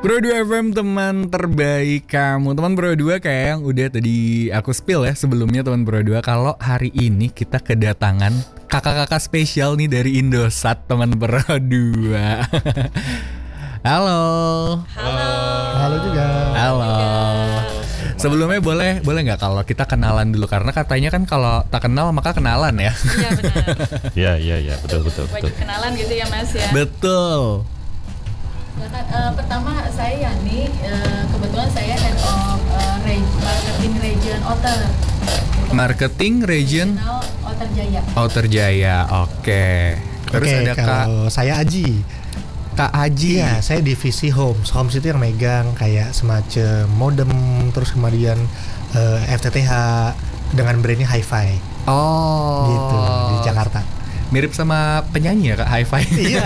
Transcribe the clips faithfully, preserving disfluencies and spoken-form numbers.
Pro dua F M, teman terbaik kamu. Teman Pro dua kayak yang udah tadi aku spill ya sebelumnya, teman Pro dua, kalau hari ini kita kedatangan kakak-kakak spesial nih dari Indosat, teman Pro dua. Halo. Halo. Halo juga. Halo. Sebelumnya boleh boleh nggak kalau kita kenalan dulu, karena katanya kan kalau tak kenal maka kenalan ya. Iya benar. Iya iya iya betul betul betul. Wajib kenalan gitu ya Mas ya. Betul. Ya kan, uh, pertama saya Yani, uh, kebetulan saya head of uh, reg- marketing region Outer. Marketing region Regional Outer Jaya. Outer Jaya. Oke. Terus Oke, ada Kak kalau saya Aji. Kak Haji. Iya, saya divisi Homes. Homes itu yang megang kayak semacam modem, terus kemudian uh, F T T H dengan brandnya Hi-Fi. Oh. Gitu di Jakarta. Mirip sama penyanyi ya Kak, Hi-Fi. Iya.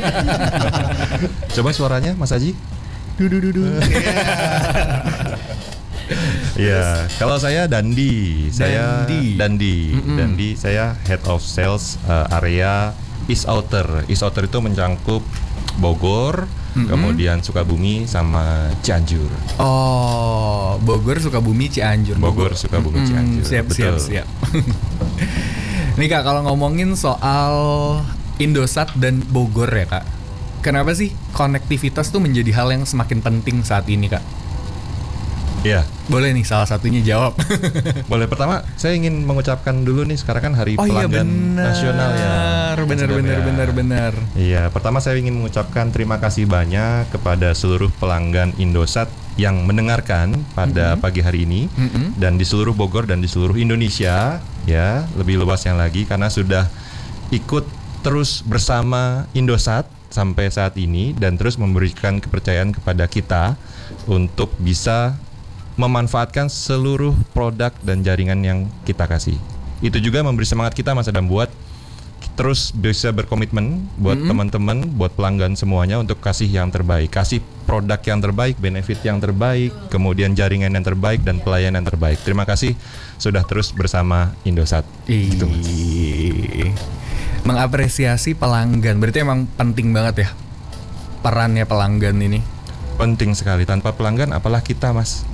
Coba suaranya Mas Aji. Dudu dudu. Iya, kalau saya Dandi, saya Dandi. Dandi, Mm-mm. Dandi, saya Head of Sales uh, area East Outer. East Outer itu mencangkup Bogor, Mm-mm. kemudian Sukabumi sama Cianjur. Oh, Bogor, Sukabumi, Cianjur. Bogor, Sukabumi, Mm, Cianjur. Siap, siap, Betul. siap. Nih Kak, kalau ngomongin soal Indosat dan Bogor ya Kak, kenapa sih konektivitas tuh menjadi hal yang semakin penting saat ini Kak? Iya, Boleh nih salah satunya jawab. boleh. Pertama, saya ingin mengucapkan dulu nih, sekarang kan Hari Oh iya Pelanggan benar. Nasional ya. Benar, Sudah benar, ya. benar, benar. Iya, pertama saya ingin mengucapkan terima kasih banyak kepada seluruh pelanggan Indosat yang mendengarkan pada Mm-hmm. pagi hari ini, Mm-mm. dan di seluruh Bogor dan di seluruh Indonesia, ya, lebih luasnya lagi, karena sudah ikut terus bersama Indosat sampai saat ini dan terus memberikan kepercayaan kepada kita untuk bisa memanfaatkan seluruh produk dan jaringan yang kita kasih. Itu juga memberi semangat kita Mas Adam buat terus bisa berkomitmen buat Mm-hmm. teman-teman, buat pelanggan semuanya untuk kasih yang terbaik, kasih produk yang terbaik, benefit yang terbaik, kemudian jaringan yang terbaik dan pelayanan yang terbaik. Terima kasih sudah terus bersama Indosat. Gitu, Mas. Ih, mengapresiasi pelanggan berarti emang penting banget ya perannya pelanggan ini. Penting sekali, tanpa pelanggan apalah kita, Mas.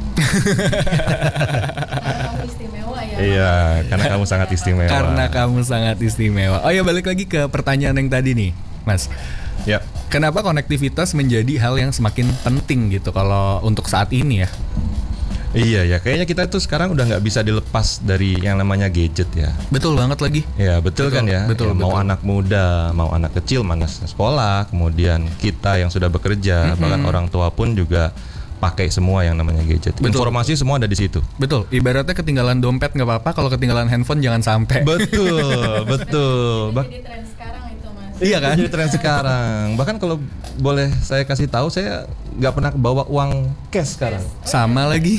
Kamu istimewa ya. Iya, karena kamu sangat istimewa. Karena kamu sangat istimewa. Oh ya, balik lagi ke pertanyaan yang tadi nih, Mas. Ya. Kenapa konektivitas menjadi hal yang semakin penting gitu kalau untuk saat ini ya? Iya ya, kayaknya kita tuh sekarang udah nggak bisa dilepas dari yang namanya gadget ya. Betul banget lagi. Ya betul, Betul, kan ya. betul, Ya, mau betul. anak muda, mau anak kecil, mana sekolah, kemudian kita yang sudah bekerja, Mm-mm. bahkan orang tua pun juga pakai semua yang namanya gadget. Betul. Informasi semua ada di situ. Betul. Ibaratnya ketinggalan dompet nggak apa-apa, kalau ketinggalan handphone jangan sampai. Betul, betul. Bak- Jadi tren sekarang itu Mas. Iya kan? Jadi tren sekarang. Bahkan kalau boleh saya kasih tahu, saya nggak pernah bawa uang cash sekarang. Sama lagi.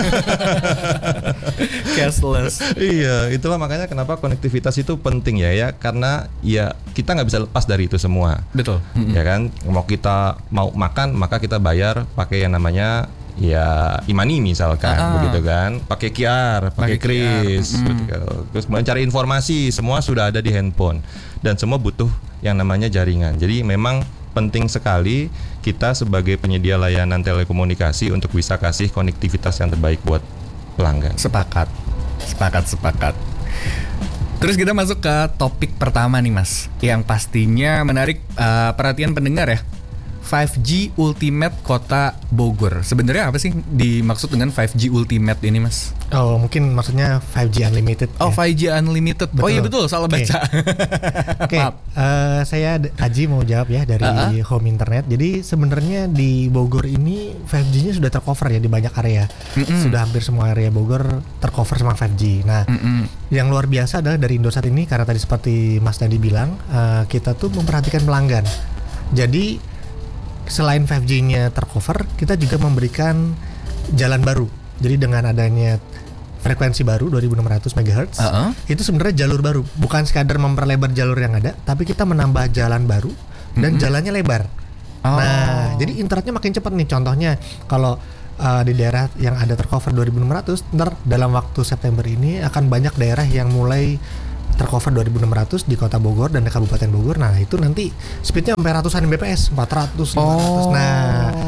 Cashless. Iya, itulah makanya kenapa konektivitas itu penting ya, ya karena ya kita nggak bisa lepas dari itu semua. Betul. Mm-mm. Ya kan, mau kita mau makan maka kita bayar pakai yang namanya ya e-money misalkan, Ah. begitu kan, pakai Q R, pakai Pakai Q R, kris, mm. betul. Terus mencari informasi semua sudah ada di handphone dan semua butuh yang namanya jaringan. Jadi memang penting sekali kita sebagai penyedia layanan telekomunikasi untuk bisa kasih konektivitas yang terbaik buat pelanggan. Sepakat. Sepakat, sepakat. Terus kita masuk ke topik pertama nih Mas, yang pastinya menarik uh, perhatian pendengar ya. lima G Ultimate Kota Bogor. Sebenarnya apa sih dimaksud dengan lima G Ultimate ini Mas? Oh, mungkin maksudnya lima G Unlimited. Oh, ya. lima G Unlimited. Oh Betul. iya betul, salah Oke. baca. Oke, Maaf. eh, saya D- Aji mau jawab ya dari Uh-uh. Home Internet. Jadi sebenarnya di Bogor ini lima G-nya sudah tercover ya di banyak area. Mm-mm. Sudah hampir semua area Bogor tercover sama lima G. Nah, Mm-mm. yang luar biasa adalah dari Indosat ini, karena tadi seperti Mas Dandi bilang, eh, kita tuh memperhatikan pelanggan. Jadi selain lima G-nya tercover, kita juga memberikan jalan baru. Jadi dengan adanya frekuensi baru dua ribu enam ratus megahertz, Uh-uh. itu sebenarnya jalur baru, bukan sekadar memperlebar jalur yang ada, tapi kita menambah jalan baru dan Mm-mm. jalannya lebar. Oh. Nah, jadi internetnya makin cepat nih. Contohnya kalau uh, di daerah yang ada tercover dua ribu enam ratus, ntar dalam waktu September ini akan banyak daerah yang mulai tercover dua ribu enam ratus di Kota Bogor dan di Kabupaten Bogor. Nah, itu nanti speednya sampai ratusan M B P S, empat ratus, lima ratus. Oh. Nah,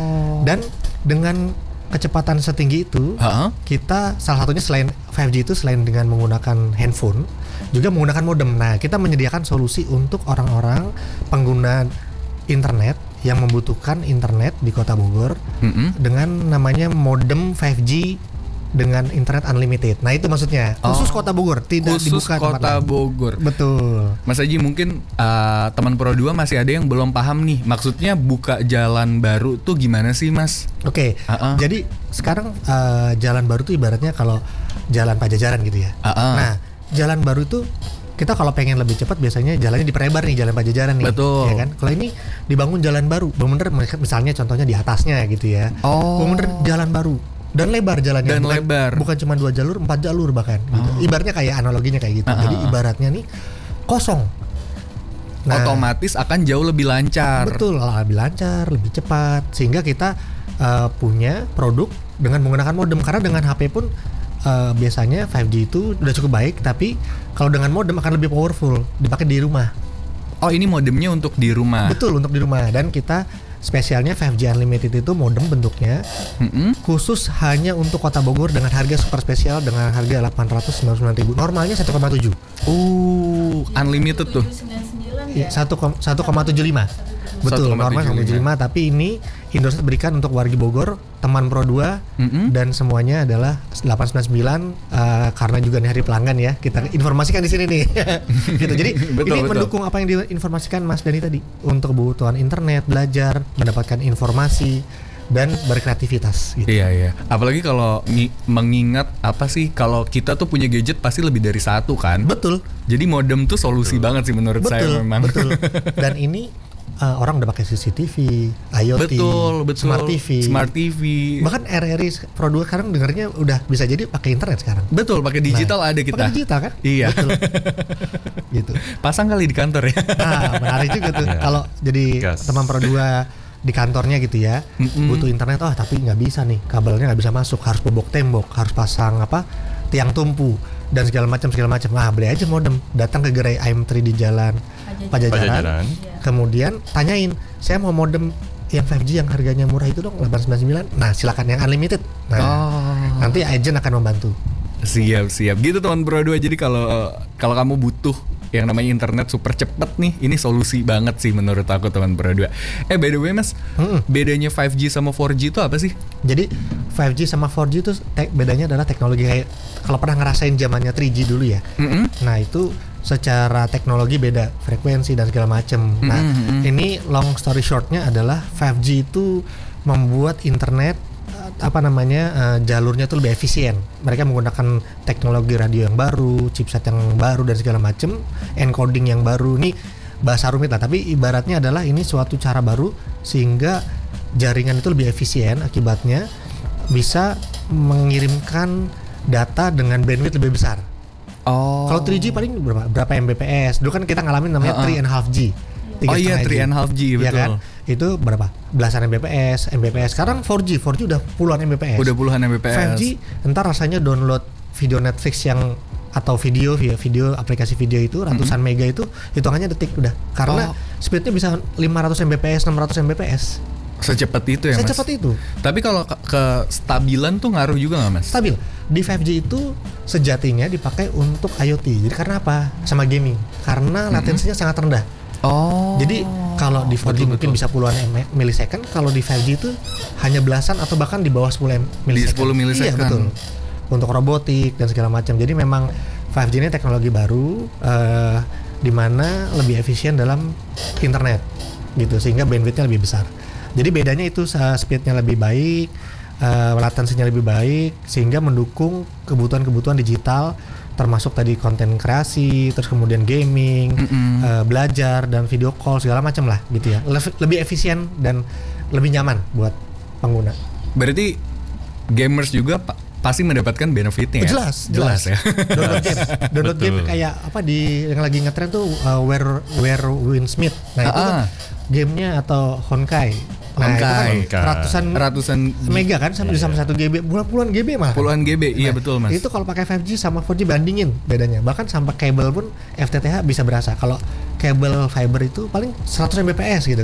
Dan dengan kecepatan setinggi itu, Ha-ha. kita salah satunya selain lima G itu selain dengan menggunakan handphone, juga menggunakan modem. Nah, kita menyediakan solusi untuk orang-orang pengguna internet yang membutuhkan internet di Kota Bogor Mm-mm. dengan namanya modem lima G dengan internet unlimited. Nah, itu maksudnya khusus Oh. Kota Bogor, tidak Khusus dibuka tempat Kota lain. Bogor. Betul. Mas Haji, mungkin uh, teman Pro dua masih ada yang belum paham nih. Maksudnya buka jalan baru tuh gimana sih, Mas? Oke. Uh-uh. Jadi sekarang uh, jalan baru tuh ibaratnya kalau jalan Pajajaran gitu ya. Uh-uh. Nah, jalan baru itu kita kalau pengen lebih cepat biasanya jalannya diperlebar nih, jalan Pajajaran nih. Betul. Ya kan? Kalau ini dibangun jalan baru, bener misalnya contohnya di atasnya gitu ya. Oh. Bener jalan baru dan lebar jalannya. Dan bukan, lebar. Bukan cuma dua jalur, empat jalur bahkan. Gitu. Oh. Ibaratnya kayak analoginya kayak gitu. Uh-uh. Jadi ibaratnya nih kosong. Nah, Otomatis akan jauh lebih lancar. betul, lebih lancar, lebih cepat, sehingga kita uh, punya produk dengan menggunakan modem. Karena dengan H P pun uh, biasanya lima G itu udah cukup baik, tapi kalau dengan modem akan lebih powerful, dipakai di rumah. Oh, ini modemnya untuk di rumah. Betul, untuk di rumah. Dan kita spesialnya lima G Unlimited itu modem bentuknya Mm-mm. khusus hanya untuk Kota Bogor dengan harga super spesial dengan harga delapan ratus sembilan puluh sembilan ribu. Normalnya satu koma tujuh. Uh, unlimited tuh. tujuh sembilan sembilan Iya, ya. satu koma tujuh lima. Betul, satu koma normal tujuh satu koma tujuh lima, lima. tapi ini Indosat berikan untuk wargi Bogor, teman Pro dua, Mm-mm. dan semuanya adalah delapan sembilan sembilan uh, karena juga nih hari pelanggan ya. Kita informasikan di sini nih. Gitu. Jadi Betul, ini betul. mendukung apa yang diinformasikan Mas Dani tadi untuk kebutuhan internet, belajar, mendapatkan informasi dan berkreativitas gitu. Iya, iya. Apalagi kalau ngi- mengingat apa sih, kalau kita tuh punya gadget pasti lebih dari satu kan. Betul. Jadi modem tuh solusi banget sih menurut saya Betul, memang. betul. Dan ini uh, orang udah pakai C C T V, IoT, Betul, betul. Smart T V. Smart T V. Bahkan R R I Pro dua sekarang dengarnya udah bisa jadi pakai internet sekarang. Betul, pakai digital Nah, ada kita. Pakai digital kan? Iya. Betul. Gitu. Pasang kali di kantor ya. Nah, menarik juga tuh Iya. kalau jadi Gas. teman Pro dua di kantornya gitu ya, Mm-mm. butuh internet, oh tapi nggak bisa nih, kabelnya nggak bisa masuk, harus bobok tembok, harus pasang apa tiang tumpu dan segala macam segala macam. Ah, beli aja modem, datang ke gerai I M tiga di jalan Pajajaran. Pajajaran, Pajajaran. Iya. kemudian tanyain, saya mau modem yang lima G yang harganya murah itu dong, delapan sembilan sembilan. Nah, silakan yang unlimited. Nah, Oh. nanti agent akan membantu. Siap, siap. Gitu teman Pro dua. Jadi kalau kalau kamu butuh yang namanya internet super cepet nih, ini solusi banget sih menurut aku teman Pro dua. Eh, by the way Mas, Mm-mm. bedanya lima G sama empat G itu apa sih? Jadi lima G sama empat G itu te- bedanya adalah teknologi. Kayak kalau pernah ngerasain zamannya tiga G dulu ya. Mm-mm. Nah, itu secara teknologi beda, frekuensi dan segala macam. Nah, Mm-mm. ini long story shortnya adalah lima G itu membuat internet eh, apa namanya eh, jalurnya tuh lebih efisien. Mereka menggunakan teknologi radio yang baru, chipset yang baru dan segala macam, encoding yang baru. Ini bahasa rumit lah, tapi ibaratnya adalah ini suatu cara baru sehingga jaringan itu lebih efisien. Akibatnya bisa mengirimkan data dengan bandwidth lebih besar. Oh. Kalau tiga G paling berapa berapa Mbps? Dulu kan kita ngalamin namanya Ha-ha. three and a half G. Oh iya, three and a half G, Iya betul. kan? Itu berapa? Belasan Mbps, Mbps. Sekarang empat G, empat G udah puluhan Mbps. Udah puluhan Mbps. lima G entar rasanya download video Netflix yang atau video via video aplikasi video itu ratusan mega itu hitungannya detik udah. Karena Oh. speednya bisa lima ratus Mbps, enam ratus Mbps. Secepat itu ya, Mas? Secepat itu. Tapi kalau ke, kestabilan tuh ngaruh juga nggak, Mas? Stabil. Di lima G itu sejatinya dipakai untuk IoT. Jadi karena apa? Sama gaming. Karena latensinya sangat rendah. Oh. Jadi kalau di empat G Betul, mungkin betul. bisa puluhan m- millisecond, kalau di lima G itu hanya belasan atau bahkan di bawah sepuluh m- millisecond. sepuluh millisecond. Iya, betul. Untuk robotik dan segala macam. Jadi memang lima G ini teknologi baru eh, di mana lebih efisien dalam internet gitu sehingga bandwidthnya lebih besar. Jadi bedanya itu uh, speednya lebih baik, uh, latensinya lebih baik sehingga mendukung kebutuhan-kebutuhan digital termasuk tadi konten kreasi, terus kemudian gaming, Mm-mm. uh, belajar dan video call segala macam lah gitu ya. Lef- lebih efisien dan lebih nyaman buat pengguna. Berarti gamers juga pa- pasti mendapatkan benefitnya. ya? Jelas, jelas, ya. Download game, download game Betul. kayak apa di yang lagi ngetren tuh uh, Where Where Win Smith. Nah itu kan Ah, ah. gamenya atau Honkai. Nah itu kan Honkai. ratusan Ratusan mega kan sampai sampai satu G B, puluhan puluhan G B malah. puluhan G B, iya Nah, betul, Mas. Itu kalau pakai lima G sama empat G bandingin bedanya. Bahkan sampai kabel pun F T T H bisa berasa. Kalau kabel fiber itu paling seratus Mbps gitu.